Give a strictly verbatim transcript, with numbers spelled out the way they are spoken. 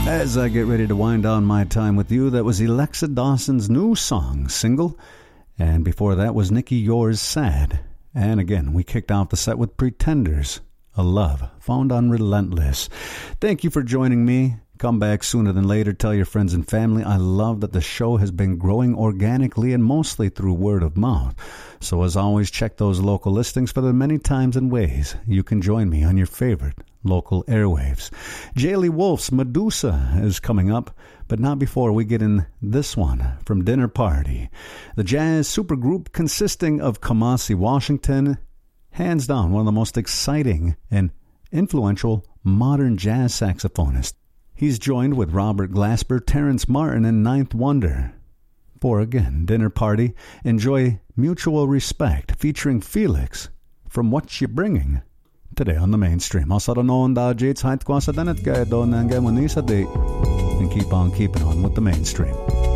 As I get ready to wind down my time with you, that was Alexa Dawson's new song, Single. And before that was Nikki Yours, Sad. And again, we kicked off the set with Pretenders, A Love, found on Relentless. Thank you for joining me. Come back sooner than later. Tell your friends and family. I love that the show has been growing organically and mostly through word of mouth. So as always, check those local listings for the many times and ways you can join me on your favorite local airwaves. Jaylee Wolf's Medusa is coming up, but not before we get in this one from Dinner Party. The jazz supergroup consisting of Kamasi Washington, hands down one of the most exciting and influential modern jazz saxophonists. He's joined with Robert Glasper, Terrence Martin, and Ninth Wonder. For again, Dinner Party, enjoy Mutual Respect featuring Felix from What You Bringing today on the mainstream. Also noon dahil height ko sa danet kaya doon ang gamon sa day and keep on keeping on with the mainstream.